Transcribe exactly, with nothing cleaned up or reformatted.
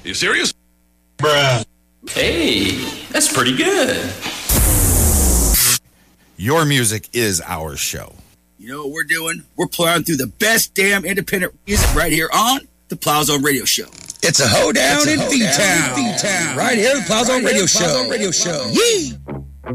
You serious? Bruh. Hey, that's pretty good. Your music is our show. You know what we're doing? We're plowing through the best damn independent music right here on the Plow Zone Radio Show. It's a hoedown in V-Town. Right here, the Plow Zone Radio Show. Radio Show. Yee!